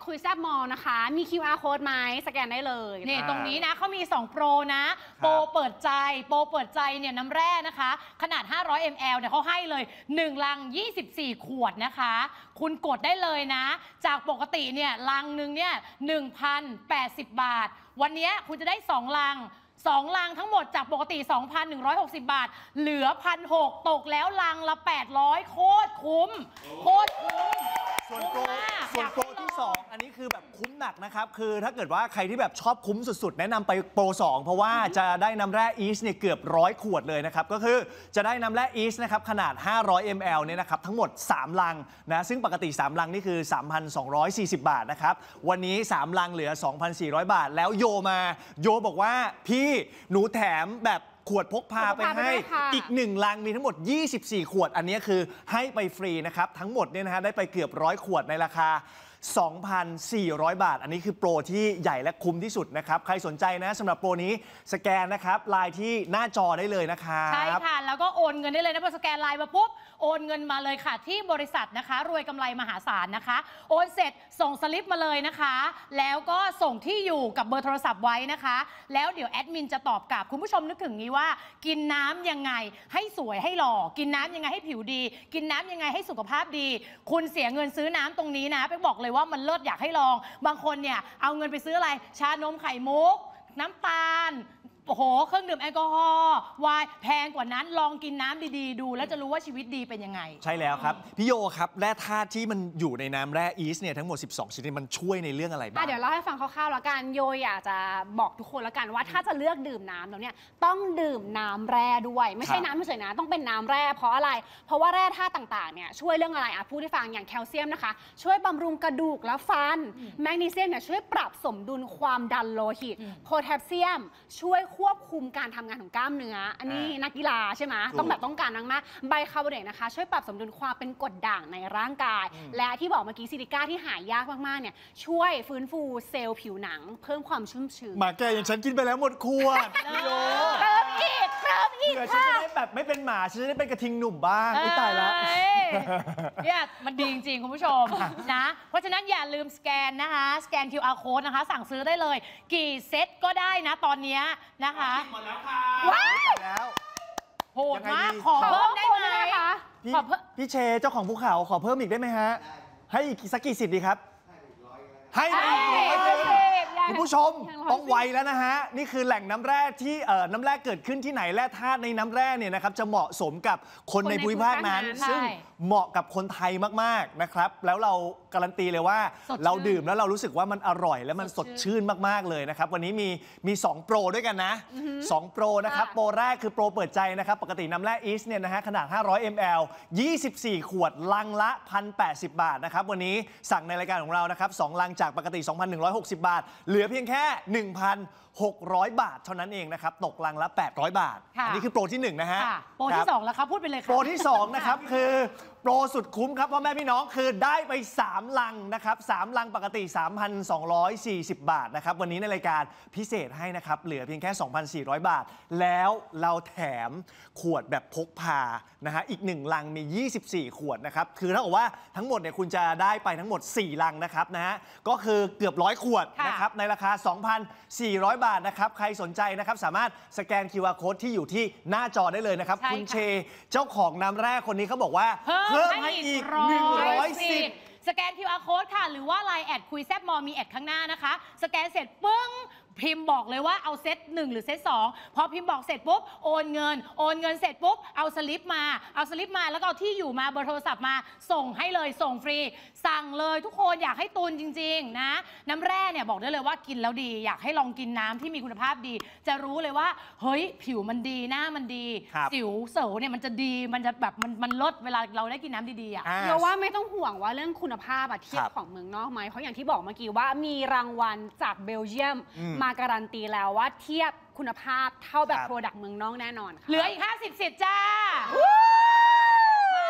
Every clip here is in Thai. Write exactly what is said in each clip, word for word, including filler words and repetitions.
คุยแซบมอลนะคะมี คิว อาร์ Code ไหมสแกนได้เลยนี่ตรงนี้นะเขามีสองโปรนะโปรเปิดใจโปรเปิดใจเนี่ยน้ำแร่นะคะขนาดห้าร้อยมิลลิลิตรเนี่ยเขาให้เลยหนึ่งลังยี่สิบสี่ขวดนะคะคุณกดได้เลยนะจากปกติเนี่ยลังหนึ่งเนี่ย หนึ่งพันแปดสิบ บาทวันนี้คุณจะได้สองลังสองลังทั้งหมดจากปกติ สองพันหนึ่งร้อยหกสิบ บาทเหลือ หนึ่งพันหกร้อย ตกแล้วลังละแปดร้อยโคตรคุ้มโคตรคุ้มส่วนโปรส่วนโปรที่สองอันนี้คือแบบคุ้มหนักนะครับคือถ้าเกิดว่าใครที่แบบชอบคุ้มสุดๆแนะนำไปโปรสองเพราะว่าจะได้น้ำแร่อีสเนี่ยเกือบร้อยขวดเลยนะครับก็คือจะได้น้ำแร่อีสนะครับขนาดห้าร้อยมิลลิลิตรเนี่ยนะครับทั้งหมดสามลังนะซึ่งปกติสามลังนี่คือ สามพันสองร้อยสี่สิบ บาทนะครับวันนี้สามลังเหลือ สองพันสี่ร้อย บาทแล้วโยมาโยบอกว่าพี่หนูแถมแบบขวดพกพาไปให้อีกหนึ่งลังมีทั้งหมดยี่สิบสี่ขวดอันนี้คือให้ไปฟรีนะครับทั้งหมดเนี่ยนะฮะได้ไปเกือบร้อยขวดในราคา สองพันสี่ร้อย บาทอันนี้คือโปรที่ใหญ่และคุ้มที่สุดนะครับใครสนใจนะสำหรับโปรนี้สแกนนะครับไลน์ที่หน้าจอได้เลยนะครับใช่ค่ะแล้วก็โอนเงินได้เลยนะพอสแกนไลน์มาปุ๊บโอนเงินมาเลยค่ะที่บริษัทนะคะรวยกำไรมหาศาลนะคะโอนเสร็จส่งสลิปมาเลยนะคะแล้วก็ส่งที่อยู่กับเบอร์โทรศัพท์ไว้นะคะแล้วเดี๋ยวแอดมินจะตอบกลับคุณผู้ชมนึกถึงนี้ว่ากินน้ำยังไงให้สวยให้หล่อกินน้ำยังไงให้ผิวดีกินน้ำยังไงให้สุขภาพดีคุณเสียเงินซื้อน้ำตรงนี้นะไปบอกเลยว่ามันเลิศอยากให้ลองบางคนเนี่ยเอาเงินไปซื้ออะไรชานมไข่มุกน้ำตาลโอ้โหเครื่องดื่มแอลกอฮอล์ไวน์แพงกว่านั้นลองกินน้ำดีๆดูแล้วจะรู้ว่าชีวิตดีเป็นยังไงใช่แล้วครับพี่โยครับแร่ธาตุที่มันอยู่ในน้ำแร่อีสเนี่ยทั้งหมดสิบสองชนิดมันช่วยในเรื่องอะไรบ้างเดี๋ยวเล่าให้ฟังคร่าวๆแล้วกันโยอยากจะบอกทุกคนแล้วกันว่าถ้าจะเลือกดื่มน้ำแล้วเนี่ยต้องดื่มน้ำแร่ด้วยไม่ใช่น้ำเฉยๆนะต้องเป็นน้ำแร่เพราะอะไรเพราะว่าแร่ธาตุต่างๆเนี่ยช่วยเรื่องอะไรอ่ะพูดให้ฟังอย่างแคลเซียมนะคะช่วยบำรุงกระดูกและฟันแมกนีเซียมเนี่ยช่วยปรับสมดุลความดันโลหิตโพแทสเซียมช่วยควบคุมการทำงานของกล้ามเนื้ออันนี้นักกีฬาใช่ไหมต้องแบบต้องการมากๆไบคาร์โบเนตนะคะช่วยปรับสมดุลความเป็นกรดด่างในร่างกายและที่บอกเมื่อกี้ซิลิก้าที่หายากมากๆเนี่ยช่วยฟื้นฟูเซลล์ผิวหนังเพิ่มความชุ่มชื้นหมาแกอย่างฉันกินไปแล้วหมดขวดพี่โยเติมอีกเติมอีกฉันจะได้แบบไม่เป็นหมาฉันจะได้เป็นกระทิงหนุ่มบ้างไม่ตายแล้วเนี่ยมันดีจริงๆคุณผู้ชมนะเพราะฉะนั้นอย่าลืมสแกนนะคะสแกน คิว อาร์ Code นะคะสั่งซื้อได้เลยกี่เซตก็ได้นะตอนนี้นะคะหมดแล้วค่ะว้าวแล้วโหดมากขอเพิ่มได้ไหมคะพี่เชเจ้าของภูเขาขอเพิ่มอีกได้ไหมฮะให้อีกสักกี่สิบดีครับให้อีกร้อยเลยคุณผู้ชมต้องไวแล้วนะฮะนี่คือแหล่งน้ำแร่ที่เอ่อน้ำแร่เกิดขึ้นที่ไหนแร่ธาตุในน้ำแร่เนี่ยนะครับจะเหมาะสมกับคนในภูมิภาคนั้นซึ่งเหมาะกับคนไทยมากๆนะครับแล้วเราการันตีเลยว่าเราดื่มแล้วเรารู้สึกว่ามันอร่อยและมันสดชื่นมากๆเลยนะครับวันนี้มีมีสองโปรด้วยกันนะสองโปรนะครับโปรแรกคือโปรเปิดใจนะครับปกติน้ำแร่อีสเนี่ยนะฮะขนาดห้าร้อยมิลลิลิตรยี่สิบสี่ขวดลังละ หนึ่งพันแปดสิบ บาทนะครับวันนี้สั่งในรายการของเรานะครับสองลังจากปกติ สองพันหนึ่งร้อยหกสิบ บาทเหลือเพียงแค่ หนึ่งพันหกร้อย บาทเท่านั้นเองนะครับตกลังละแปดร้อยบาทอันนี้คือโปรที่หนึ่งนะฮะโปรที่สองแล้วครับพูดไปเลยครับโปรที่สองนะครับคือโปรสุดคุ้มครับพ่อแม่พี่น้องคือได้ไปสามลังนะครับสามลังปกติ สามพันสองร้อยสี่สิบ บาทนะครับวันนี้ในรายการพิเศษให้นะครับเหลือเพียงแค่ สองพันสี่ร้อย บาทแล้วเราแถมขวดแบบพกพานะฮะอีกหนึ่งลังมียี่สิบสี่ขวดนะครับคือถ้าบอกว่าทั้งหมดเนี่ยคุณจะได้ไปทั้งหมดสี่ลังนะครับนะฮะก็คือเกือบร้อยขวดนะครับในราคา สองพันสี่ร้อย บาทนะครับใครสนใจนะครับสามารถสแกน คิว อาร์ Code ที่อยู่ที่หน้าจอได้เลยนะครับคุณเชเจ้าของน้ำแร่คนนี้เขาบอกว่าเพิ่มให้อีกหนึ่งร้อยสิบสแกน คิว อาร์ Code ค่ะหรือว่า ไลน์ แอดคุยแซบมอมีแอดข้างหน้านะคะสแกนเสร็จปึ้งพิมพ์บอกเลยว่าเอาเซตหนึ่งหรือเซตสองพอพิมพ์บอกเสร็จปุ๊บโอนเงินโอนเงินเสร็จปุ๊บเอาสลิปมาเอาสลิปมาแล้วก็เอาที่อยู่มาเบอร์โทรศัพท์มาส่งให้เลยส่งฟรีสั่งเลยทุกคนอยากให้ตุนจริงๆนะน้ำแร่เนี่ยบอกได้เลยว่ากินแล้วดีอยากให้ลองกินน้ำที่มีคุณภาพดีจะรู้เลยว่าเฮ้ยผิวมันดีหน้ามันดีสิวเสลเนี่ยมันจะดีมันจะแบบมันมันลดเวลาเราได้กินน้ำดีๆอ่ะเพราะว่าไม่ต้องห่วงว่าเรื่องคุณภาพเทียบของเมืองนอกไหมเพราะอย่างที่บอกเมื่อกี้ว่ามีรางวัลจากเบลเยียมมาการันตีแล้วว่าเทียบคุณภาพเท่าแบบโปรดักต์เมืองนอกแน่นอนเหลืออีกห้าสิบสิทธิ์จ้ามาเลย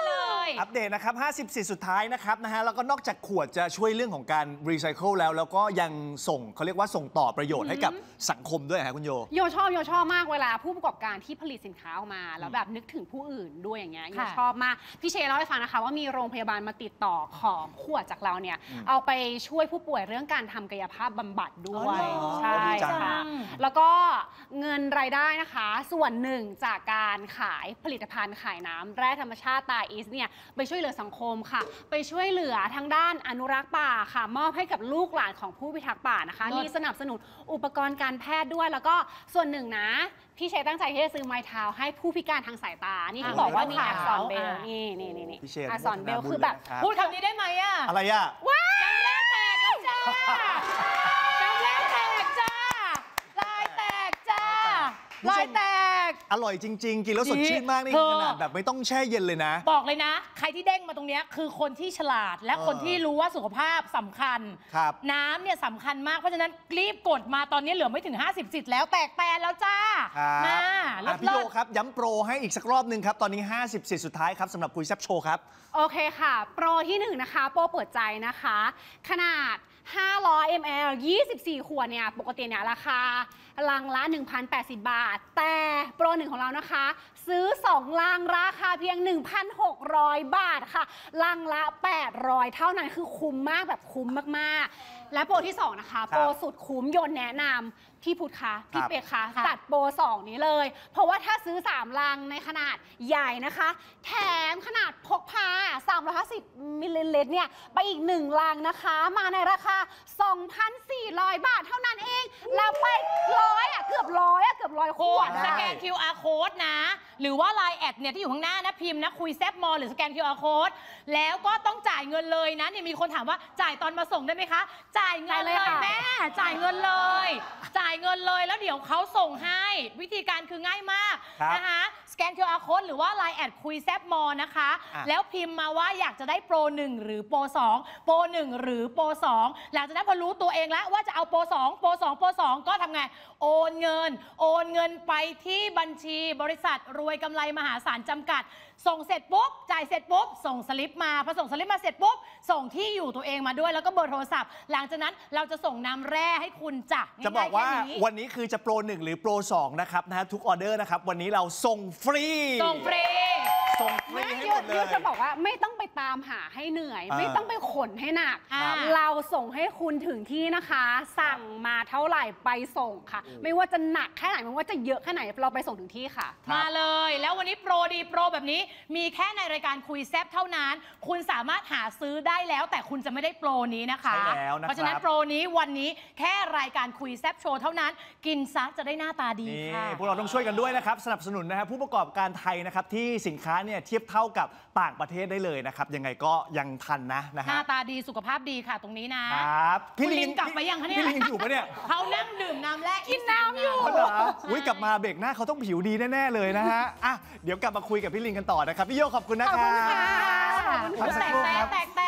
ยอัปเดตนะครับห้าสิบสิทธิ์สุดท้ายนะครับนะฮะแล้วก็นอกจากขวดจะช่วยเรื่องของการรีไซเคิลแล้วแล้วก็ยังส่งเขาเรียกว่าส่งต่อประโยชน์ให้กับสังคมด้วยฮะคุณโยโยชอบโยชอบมากเวลาผู้ประกอบการที่ผลิตสินค้าออกมาแล้วแบบนึกถึงผู้อื่นด้วยอย่างเงี้ยโยชอบมากพี่เชเล่าให้ฟังนะคะว่ามีโรงพยาบาลมาติดต่อขอขวดจากเราเนี่ยเอาไปช่วยผู้ป่วยเรื่องการทำกายภาพบำบัดด้วยใช่ค่ะแล้วก็เงินรายได้นะคะส่วนหนึ่งจากการขายผลิตภัณฑ์ขายน้ำแร่ธรรมชาติตาอีสเนี่ยไปช่วยเหลือสังคมค่ะไปช่วยเหลือทางด้านอนุรักษ์ป่าค่ะมอบให้กับลูกหลานของผู้พิทักษ์ป่านะคะมีสนับสนุนอุปกรณ์การแพทย์ด้วยแล้วก็ส่วนหนึ่งนะพี่เชยตั้งใจที่จะซื้อไม้เท้าให้ผู้พิการทางสายตานี่ที่บอกว่ามีแอคซอนเบลนี่นี่นี่นี่แอคซอนเบลคือแบบพูดคำนี้ได้ไหมอะอะไรอะว้าน้ำแร่แตกแล้วจ้าน้ำแร่แตกจ้าลายแตกจ้าลายแตกอร่อยจริงๆกินแล้วสดชื่นมากนี่ขนาดแบบไม่ต้องแช่เย็นเลยนะบอกเลยนะใครที่เด้งมาตรงนี้คือคนที่ฉลาดและคนที่รู้ว่าสุขภาพสำคัญน้ำเนี่ยสำคัญมากเพราะฉะนั้นรีบกดมาตอนนี้เหลือไม่ถึงห้าสิบสิทธิ์แล้วแตกแตนแล้วจ้ามาพี่โยครับย้ำโปรให้อีกสักรอบหนึ่งครับตอนนี้ห้าสิบสิทธิ์สุดท้ายครับสำหรับคุยแซ่บโชว์ครับโอเคค่ะโปรที่หนึ่งนะคะโปรเปิดใจนะคะขนาดห้าร้อยมิลลิลิตร ยี่สิบสี่ขวดเนี่ยปกติเนี่ยราคาลังละ หนึ่งพันแปดสิบ บาทแต่โปรหนึ่งของเรานะคะซื้อสองลังราคาเพียง หนึ่งพันหกร้อย บาทค่ะลังละแปดร้อยเท่านั้นคือคุ้มมากแบบคุ้มมากๆและโปรที่สองนะคะโปรสุดคุ้มโยนแนะนำพี่พุทธคะพี่เป๊กคะจัดโปรสองนี้เลยเพราะว่าถ้าซื้อสามลังในขนาดใหญ่นะคะแถมขนาดพกพาสามร้อยห้าสิบมิลลิลิตรเนี่ยไปอีกหนึ่งลังนะคะมาในราคา สองพันสี่ร้อย บาทเท่านั้นเองแล้วไปร้อยอ่ะเกือบร้อยอ่ะเกือบร้อยขวดสแกน คิว อาร์ Code นะหรือว่า ไลน์ แอดเนี่ยที่อยู่ข้างหน้านะพิมพ์นะคุยแซบมอหรือสแกน คิว อาร์ Code แล้วก็ต้องจ่ายเงินเลยนะเนี่ยมีคนถามว่าจ่ายตอนมาส่งได้ไหมคะจ่ายเงินเลยแม่จ่ายเงินเลยจ่ายเงินเลยแล้วเดี๋ยวเขาส่งให้วิธีการคือง่ายมากนะคะสแกน คิว อาร์ Code หรือว่า ไลน์ แอดคุยแซบมอนะคะแล้วพิมพ์มาว่าอยากจะได้โปรหนึ่งหรือโปรสองโปรหนึ่งหรือโปรสองหลังจากนั้นพอรู้ตัวเองแล้วว่าจะเอาโปรสองโปรสองโปรสองก็ทำไงโอนเงินโอนเงินไปที่บัญชีบริษัทรวยกำไรมหาศาลจำกัดส่งเสร็จปุ๊บจ่ายเสร็จปุ๊บส่งสลิปมาพอส่งสลิปมาเสร็จปุ๊บส่งที่อยู่ตัวเองมาด้วยแล้วก็เบอร์โทรศัพท์หลังจากนั้นเราจะส่งน้ำแร่ให้คุณจ้ะจะบอกว่าวันนี้คือจะโปรหนึ่งหรือโปรสองนะครับนะฮะทุกออเดอร์นะครับวันนี้เราส่งฟรีส่งฟรีส่งฟรีให้หมดเลยจะบอกว่าไม่ต้องไปตามหาให้เหนื่อยไม่ต้องไปขนให้หนักเราส่งให้คุณถึงที่นะคะสั่งมาเท่าไหร่ไปส่งค่ะไม่ว่าจะหนักแค่ไหนไม่ว่าจะเยอะแค่ไหนเราไปส่งถึงที่ค่ะมาเลยแล้ววันนี้โปรดีโปรแบบนี้มีแค่ในรายการคุยแซบเท่านั้นคุณสามารถหาซื้อได้แล้วแต่คุณจะไม่ได้โปรนี้นะคะเพราะฉะนั้นโปรนี้วันนี้แค่รายการคุยแซบโชว์เท่านั้นกินซะจะได้หน้าตาดีค่ะพวกเราต้องช่วยกันด้วยนะครับสนับสนุนนะครับผู้ประกอบการไทยนะครับที่สินค้าเนี่ยเทียบเท่ากับต่างประเทศได้เลยนะครับยังไงก็ยังทันนะนะฮะหน้าตาดีสุขภาพดีค่ะตรงนี้นะครับพี่ลิงกลับไปยังคะเนี่ยพี่ลิงอยู่ปะเนี่ยเขานั่งดื่มน้ำแร่กินน้ำอยู่เหรออุ้ยกลับมาเบรกหน้าเขาต้องผิวดีแน่ๆเลยนะฮะอ่ะเดี๋ยวกลับมาคุยกับพี่ลิงกันต่อนะครับพี่โยขอบคุณนะครับแตกแตกแตกแต